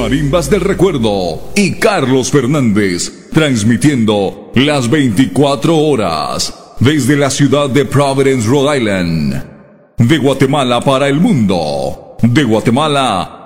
Marimbas del Recuerdo y Carlos Fernández, transmitiendo las 24 horas desde la ciudad de Providence, Rhode Island. De Guatemala para el mundo, de Guatemala